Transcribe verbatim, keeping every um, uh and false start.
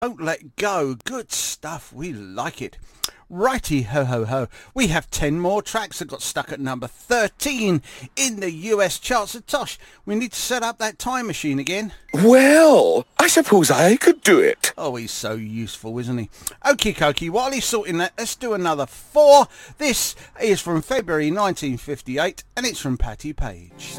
Don't Let Go. Good stuff. We like it. Righty ho ho ho. We have ten more tracks that got stuck at number thirteen in the U S charts. So Tosh, we need to set up that time machine again. Well, I suppose I could do it. Oh, he's so useful, isn't he? Okie dokie, while he's sorting that, let's do another four. This is from February nineteen fifty-eight, and it's from Patti Page.